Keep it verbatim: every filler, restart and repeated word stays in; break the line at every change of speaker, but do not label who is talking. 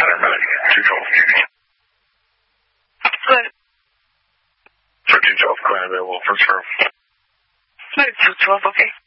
paramedic, two twelve.
Good.
thirteen twelve, client available, first firm.
two twelve, okay.